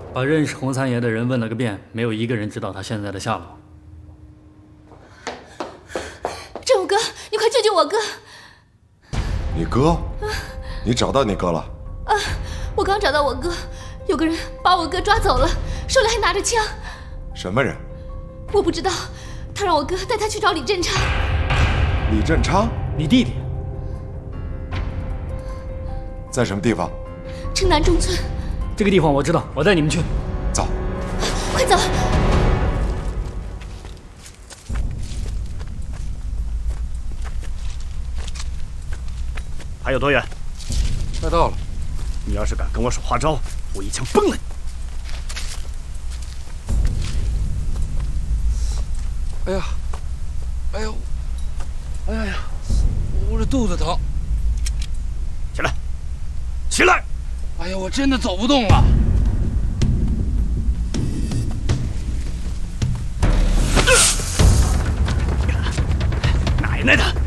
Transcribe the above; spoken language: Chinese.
把认识洪三爷的人问了个遍，没有一个人知道他现在的下落。 振武哥，你快救救我哥！ 你哥？你找到你哥了？ 我刚找到我哥，有个人把我哥抓走了，手里还拿着枪。 什么人？ 我不知道，他让我哥带他去找李振昌。 李振昌？ 你弟弟在什么地方？ 城南中村。 这个地方我知道，我带你们去。 走， 快走！ 还有多远？ 快到了。 你要是敢跟我耍花招，我一枪崩了你！ 哎呀，哎呦，哎呀，我这肚子疼。 起来，起来！ 哎呀，我真的走不动了。 奶奶的！